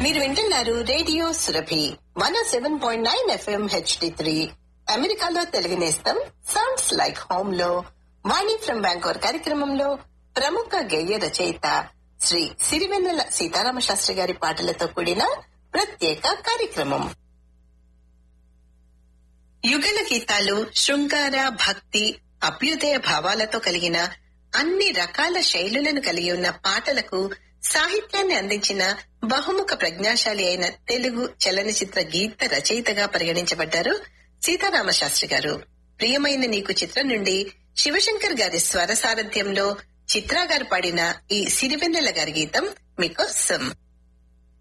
మీరు వింటున్నారు radio Surabhi 107.9 FM HD3 అమెరికాలో తెలుగు నేస్తం సౌండ్స్ లైక్ హోమ్ లో వాణి ఫ్రమ్ బ్యాంకోర్ కార్యక్రమంలో ప్రముఖ గేయ రచయిత శ్రీ సిరివెన్నెల సీతారామ శాస్త్రి గారి పాటలతో కూడిన ప్రత్యేక కార్యక్రమం. యుగళ గీతాలు శృంగార, భక్తి, అభ్యుదయ భావాలతో కలిగిన అన్ని రకాల శైలులను కలిగి ఉన్న పాటలకు సాహిత్యాన్ని అందించిన బహుముఖ ప్రజ్ఞాశాలి అయిన తెలుగు చలనచిత్ర గీత రచయితగా పరిగణించబడ్డారు సీతారామ శాస్త్రి గారు. ప్రియమైన నీకు చిత్రం నుండి శివశంకర్ గారి స్వర సారథ్యంలో చిత్రా గారు పాడిన ఈ సిరివెన్నెల గారి గీతం మీకోసం.